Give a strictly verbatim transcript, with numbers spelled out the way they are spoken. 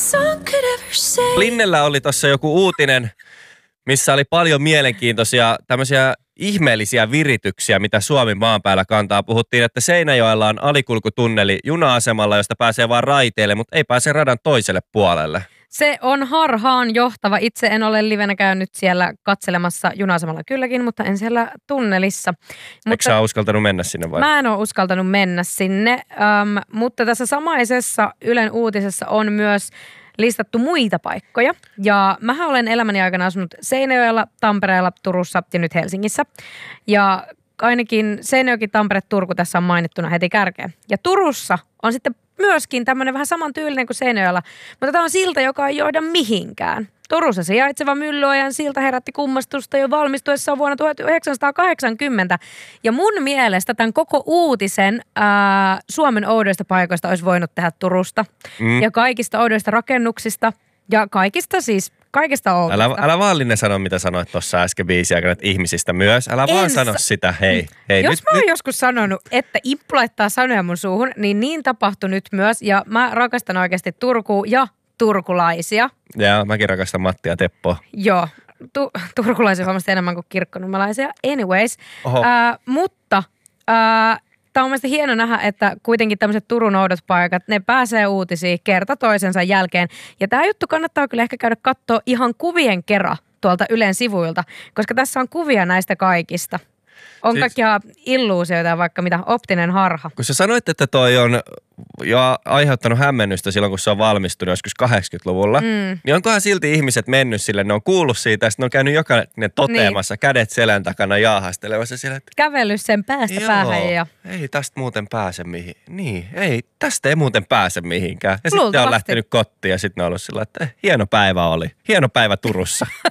Linnellä oli tuossa joku uutinen, missä oli paljon mielenkiintoisia tämmöisiä ihmeellisiä virityksiä, mitä Suomi maan päällä kantaa. Puhuttiin, että Seinäjoella on alikulkutunneli juna-asemalla, josta pääsee vaan raiteille, mutta ei pääse radan toiselle puolelle. Se on harhaan johtava. Itse en ole livenä käynyt siellä katselemassa juna-asemalla kylläkin, mutta en siellä tunnelissa. Eikö mutta sä ole uskaltanut mennä sinne vai? Mä en ole uskaltanut mennä sinne, ähm, mutta tässä samaisessa Ylen uutisessa on myös listattu muita paikkoja. Ja mähän olen elämäni aikana asunut Seinäjoella, Tampereella, Turussa ja nyt Helsingissä. Ja ainakin Seinäjoki, Tampere, Turku tässä on mainittuna heti kärkeen. Ja Turussa on sitten myöskin tämmöinen vähän samantyylinen kuin Seinäjoella, mutta tämä on silta, joka ei johda mihinkään. Turussa sijaitseva Myllyajan silta herätti kummastusta jo valmistuessaan vuonna tuhatyhdeksänsataakahdeksankymmentä. Ja mun mielestä tämän koko uutisen ää, Suomen oudoista paikoista olisi voinut tehdä Turusta. Mm. Ja kaikista oudoista rakennuksista ja kaikista siis, kaikista oudoista. Älä, älä vaan Linne sano, mitä sanoit tuossa äsken biisiä aikana, että ihmisistä myös. Älä en vaan sano sa- sitä, hei. hei Jos nyt, mä oon nyt. joskus sanonut, että Imppu laittaa sanoja mun suuhun, niin niin tapahtui nyt myös. Ja mä rakastan oikeasti Turkua ja turkulaisia. Joo, mäkin rakastan Mattia Teppoa. Joo, tu- turkulaisia varmasti enemmän kuin kirkkonummelaisia. Anyways, äh, mutta äh, tämä on mielestäni hieno nähdä, että kuitenkin tämmöiset Turun oudot paikat, ne pääsee uutisiin kerta toisensa jälkeen. Ja tämä juttu kannattaa kyllä ehkä käydä katsoa ihan kuvien kerran tuolta Ylen sivuilta, koska tässä on kuvia näistä kaikista. On siis kaikkia illuusioita, vaikka mitä optinen harha. Kun sä sanoit, että toi on jo aiheuttanut hämmennystä silloin, kun se on valmistunut joskus kahdeksankymmentäluvulla, mm. niin onkohan silti ihmiset mennyt sille, ne on kuullut siitä ja sitten ne on käynyt jokainen toteamassa, niin, kädet selän takana jaahastelemassa siellä. Että kävellyt sen päästä joo, päähän ja ei tästä muuten pääse mihin. Niin, ei, tästä ei muuten pääse mihinkään. Ja sitten on lähtenyt kotiin ja sitten ne on ollut sillä, että hieno päivä oli. Hieno päivä Turussa.